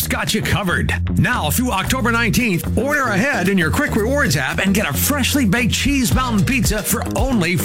Rewards got you covered. Now through October 19th, order ahead in your Quick Rewards app and get a freshly baked Cheese Mountain Pizza for only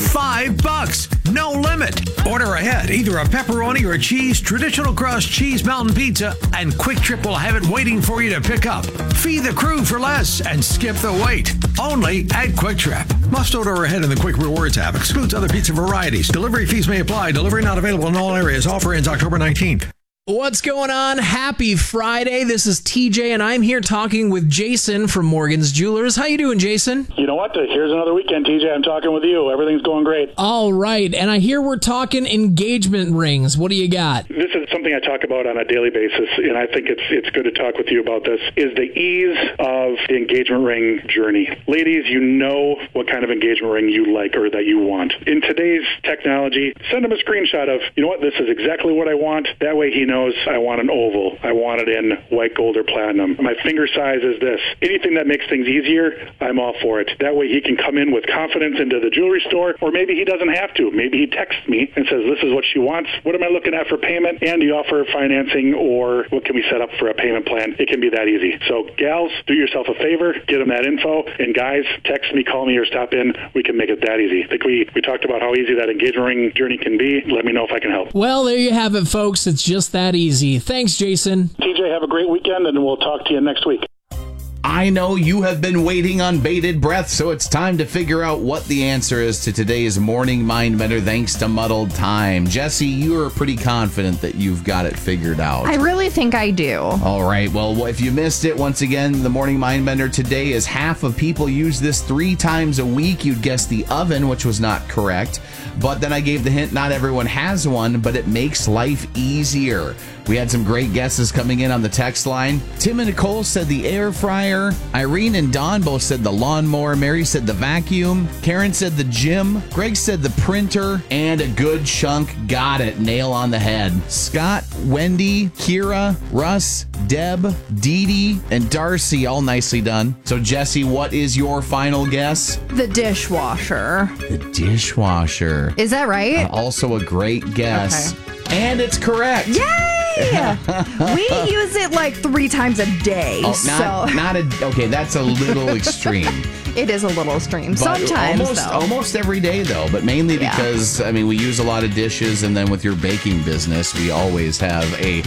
$5. No limit. Order ahead, either a pepperoni or cheese traditional crust Cheese Mountain Pizza, and Quick Trip will have it waiting for you to pick up. Feed the crew for less and skip the wait. Only at Quick Trip. Must order ahead in the Quick Rewards app. Excludes other pizza varieties. Delivery fees may apply. Delivery not available in all areas. Offer ends October 19th. What's going on? Happy Friday. This is TJ, and I'm here talking with Jason from Morgan's Jewelers. How you doing, Jason? You know what? Here's another weekend, TJ. I'm talking with you. Everything's going great. All right, and I hear we're talking engagement rings. What do you got? This is something I talk about on a daily basis, and I think it's good to talk with you about this, is the ease of the engagement ring journey. Ladies, you know what kind of engagement ring you like or that you want. In today's technology, send them a screenshot of, you know what, this is exactly what I want. That way he knows I want an oval. I want it in white, gold, or platinum. My finger size is this. Anything that makes things easier, I'm all for it. That way he can come in with confidence into the jewelry store, or maybe he doesn't have to. Maybe he texts me and says, this is what she wants. What am I looking at for payment? And do you offer financing, or what can we set up for a payment plan? It can be that easy. So gals, do yourself a favor, get them that info, and guys, text me, call me, or stop in. We can make it that easy. I think we talked about how easy that engagement ring journey can be. Let me know if I can help. Well, there you have it, folks. It's just that easy. Thanks, Jason. TJ, have a great weekend, and we'll talk to you next week. I know you have been waiting on bated breath, so it's time to figure out what the answer is to today's Morning Mind Bender thanks to Muddled Time. Jesse, you are pretty confident that you've got it figured out. I really think I do. All right, well, if you missed it, once again, the Morning Mind Bender today is half of people use this 3 times a week. You'd guess the oven, which was not correct. But then I gave the hint, not everyone has one, but it makes life easier. We had some great guesses coming in on the text line. Tim and Nicole said the air fryer. Irene and Dawn both said the lawnmower. Mary said the vacuum. Karen said the gym. Greg said the printer. And a good chunk got it. Nail on the head. Scott, Wendy, Kira, Russ, Deb, Dee Dee, and Darcy, all nicely done. So, Jesse, what is your final guess? The dishwasher. The dishwasher. Is that right? Also a great guess. Okay. And it's correct. Yay! We use it like 3 times a day. Okay, that's a little extreme. It is a little extreme. Sometimes, almost every day, though, but mainly because, I mean, we use a lot of dishes, and then with your baking business, we always have a,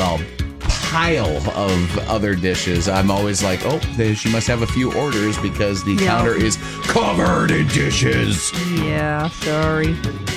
pile of other dishes. I'm always like, she must have a few orders because the counter is covered in dishes. Yeah, sorry.